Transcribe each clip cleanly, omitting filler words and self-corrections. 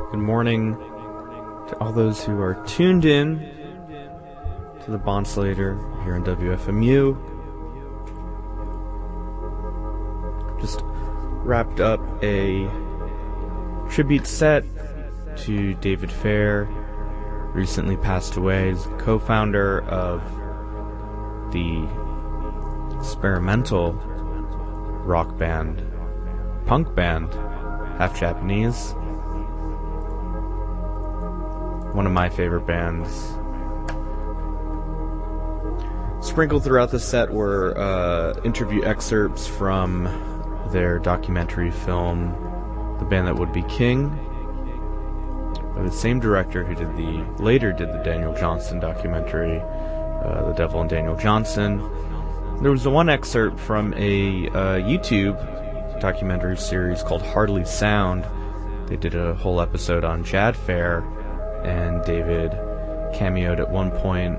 Good morning to all those who are tuned in to the Bonslater here on WFMU. Just wrapped up a tribute set to David Fair, recently passed away as co-founder of the experimental rock band, punk band, Half Japanese. One of my favorite bands. Sprinkled throughout the set were interview excerpts from their documentary film, The Band That Would Be King, by the same director who later did the Daniel Johnston documentary, The Devil and Daniel Johnston. There was one excerpt from a YouTube documentary series called Hardly Sound. They did a whole episode on Jad Fair, and David cameoed at one point.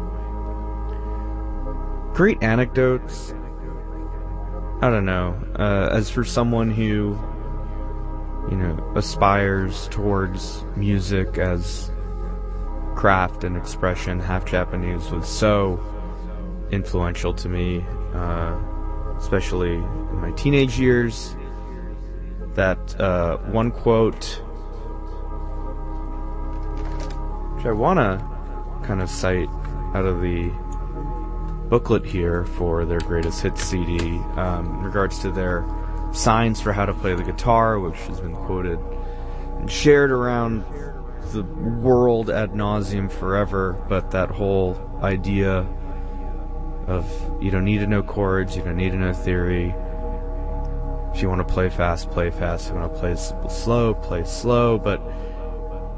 Great anecdotes. I don't know. As for someone who, aspires towards music as craft and expression, Half Japanese was so influential to me, especially in my teenage years. That one quote, which I want to kind of cite out of the booklet here for their greatest hits CD, in regards to their signs for how to play the guitar, which has been quoted and shared around the world ad nauseum forever. But that whole idea of you don't need to know chords, you don't need to know theory. If you want to play fast, play fast. If you want to play slow, play slow. But